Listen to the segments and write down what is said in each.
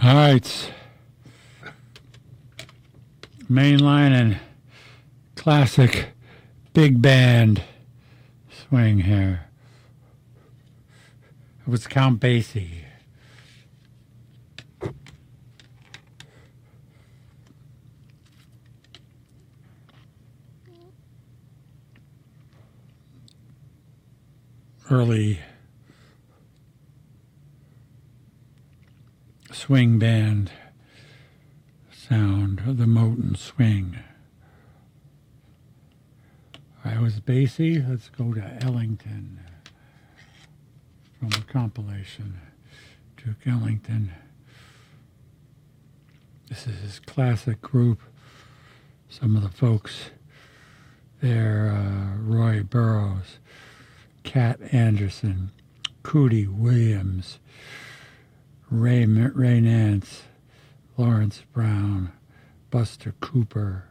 right. Mainline and classic big band swing here. It was Count Basie. Early swing band sound of the Motown swing. All right, it was Basie. Let's go to Ellington from a compilation. Duke Ellington. This is his classic group. Some of the folks there, Roy Burrows, Cat Anderson, Cootie Williams, Ray Nance, Lawrence Brown, Buster Cooper,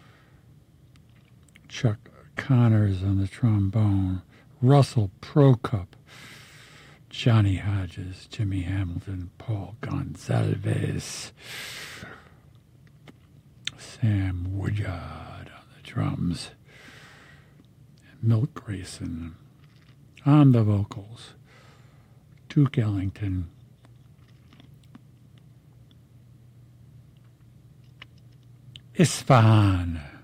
Chuck Connors on the trombone, Russell Prokop, Johnny Hodges, Jimmy Hamilton, Paul Gonsalves, Sam Woodyard on the drums, and Milt Grayson on the vocals, Duke Ellington, Isfahan.